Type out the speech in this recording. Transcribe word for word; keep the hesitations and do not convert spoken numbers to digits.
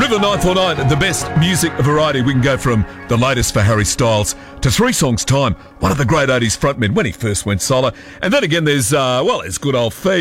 River nine four nine, the best music variety. We can go from the latest for Harry Styles to Three Songs Time, one of the great eighties frontmen when he first went solo. And then again, there's, uh, well, there's good old Fee.